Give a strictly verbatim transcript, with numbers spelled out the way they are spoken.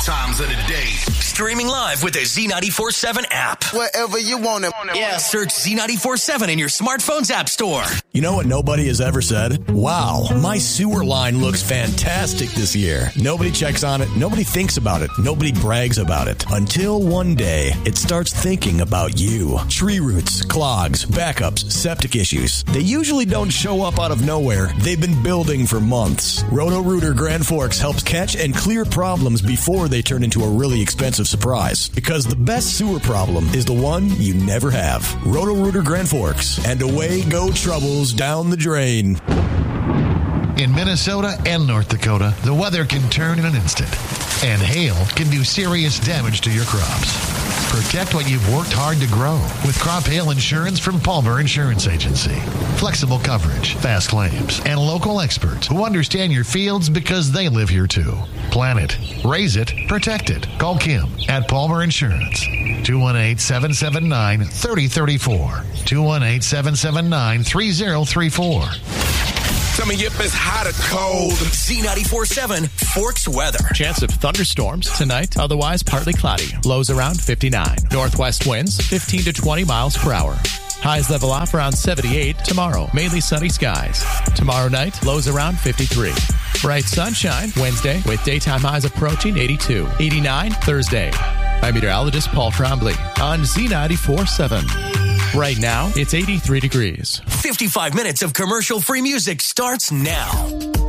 times of the day. Streaming live with the Z ninety-four seven app. Wherever you want it. Yeah, search Z ninety-four seven in your smartphone's app store. You know what nobody has ever said? Wow, my sewer line looks fantastic this year. Nobody checks on it. Nobody thinks about it. Nobody brags about it. Until one day, it starts thinking about you. Tree roots, clogs, backups, septic issues. They usually don't show up out of nowhere. They've been building for months. Roto-Rooter Grand Forks helps catch and clear problems before they turn into a really expensive surprise. Because the best sewer problem is the one you never have. Roto-Rooter Grand Forks. And away go troubles down the drain. In Minnesota and North Dakota, the weather can turn in an instant, and hail can do serious damage to your crops. Protect what you've worked hard to grow with crop hail insurance from Palmer Insurance Agency. Flexible coverage, fast claims, and local experts who understand your fields because they live here too. Plan it, raise it, protect it. Call Kim at Palmer Insurance. two one eight, seven seven nine, three zero three four. two one eight, seven seven nine, three zero three four. Tell me if it's hot or cold. Z ninety-four seven Forks weather. Chance of thunderstorms tonight, otherwise partly cloudy. Lows around fifty-nine. Northwest winds fifteen to twenty miles per hour. Highs level off around seventy-eight tomorrow. Mainly sunny skies. Tomorrow night, lows around fifty-three. Bright sunshine Wednesday with daytime highs approaching eighty-two. eighty-nine Thursday. I'm meteorologist Paul Trombley on Z ninety-four seven. Right now, it's eighty-three degrees. fifty-five minutes of commercial-free music starts now.